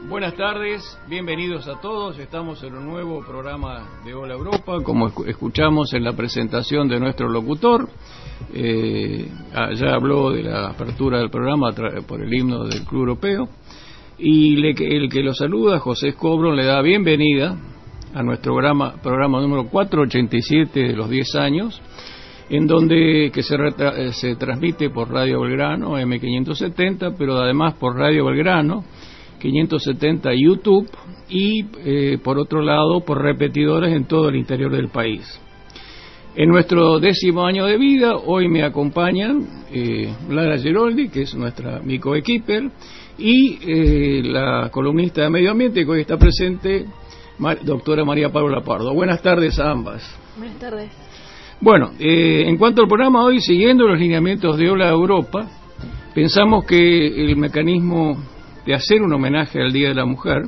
Buenas tardes, bienvenidos a todos. Estamos en un nuevo programa de Hola Europa, como escuchamos en la presentación de nuestro locutor. Ya habló de la apertura del programa por el himno del Club Europeo. Y el que lo saluda, José Escobro, le da bienvenida a nuestro programa número 487 de los 10 años, en donde que se transmite por Radio Belgrano, M570, pero además por Radio Belgrano, 570 YouTube, y por otro lado por repetidores en todo el interior del país. En nuestro 10º año de vida, hoy me acompañan Lara Geroldi, que es mi coequiper, y la columnista de Medio Ambiente, que hoy está presente, doctora María Paula Pardo. Buenas tardes a ambas. Buenas tardes. Bueno, en cuanto al programa hoy, siguiendo los lineamientos de Hola Europa, pensamos que el mecanismo de hacer un homenaje al Día de la Mujer,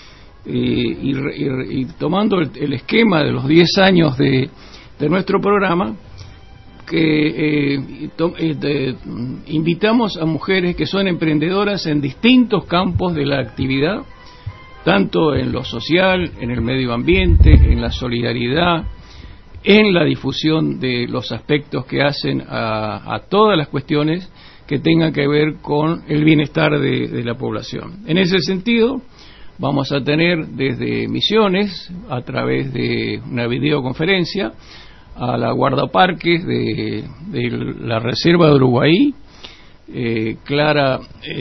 y tomando el esquema de los 10 años de nuestro programa, que invitamos a mujeres que son emprendedoras en distintos campos de la actividad, tanto en lo social, en el medio ambiente, en la solidaridad, en la difusión de los aspectos que hacen a todas las cuestiones que tengan que ver con el bienestar de la población. En ese sentido, vamos a tener desde Misiones, a través de una videoconferencia, a la guardaparques de la Reserva de Uruguay, Clara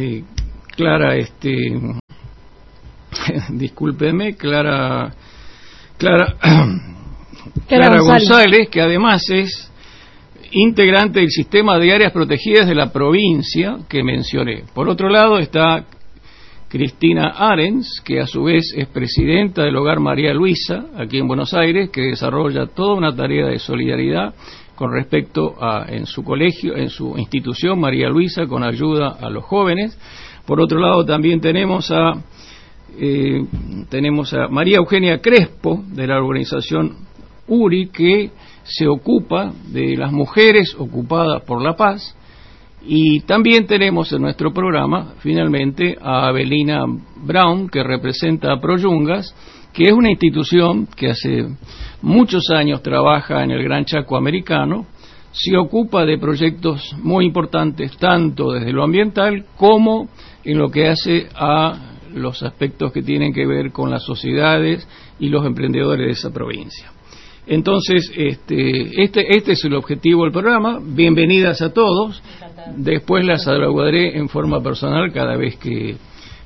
González, que además es integrante del sistema de áreas protegidas de la provincia que mencioné. Por otro lado está Cristina Arens, que a su vez es presidenta del Hogar María Luisa, aquí en Buenos Aires, que desarrolla toda una tarea de solidaridad con respecto en su colegio, en su institución María Luisa, con ayuda a los jóvenes. Por otro lado también tenemos a María Eugenia Crespo, de la organización URI, que se ocupa de las mujeres ocupadas por la paz. Y también tenemos en nuestro programa, finalmente, a Abelina Brown, que representa a Proyungas, que es una institución que hace muchos años trabaja en el Gran Chaco americano, se ocupa de proyectos muy importantes, tanto desde lo ambiental como en lo que hace a los aspectos que tienen que ver con las sociedades y los emprendedores de esa provincia. Entonces, este es el objetivo del programa. Bienvenidas a todos. Después las saludaré en forma personal cada vez que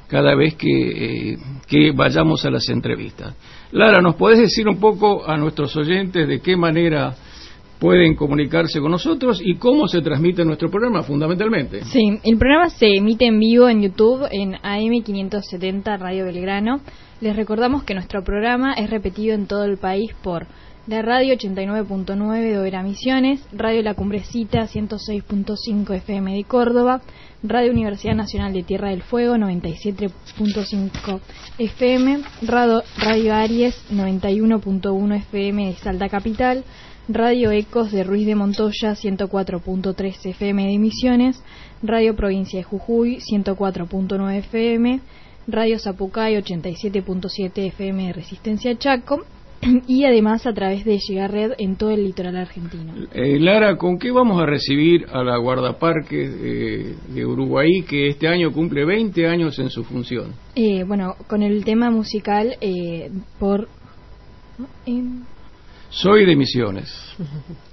vayamos a las entrevistas. Lara, ¿nos podés decir un poco a nuestros oyentes de qué manera pueden comunicarse con nosotros y cómo se transmite nuestro programa, fundamentalmente? Sí, el programa se emite en vivo en YouTube en AM570 Radio Belgrano. Les recordamos que nuestro programa es repetido en todo el país por la radio 89.9 de Oberá Misiones, Radio La Cumbrecita 106.5 FM de Córdoba, Radio Universidad Nacional de Tierra del Fuego 97.5 FM, Radio Aries 91.1 FM de Salta Capital, Radio Ecos de Ruiz de Montoya 104.3 FM de Misiones, Radio Provincia de Jujuy 104.9 FM, Radio Zapucay 87.7 FM de Resistencia Chaco, y además a través de Llegar en todo el litoral argentino. Lara, ¿con qué vamos a recibir a la guardaparques de Uruguay, que este año cumple 20 años en su función? Bueno, con el tema musical Soy de Misiones.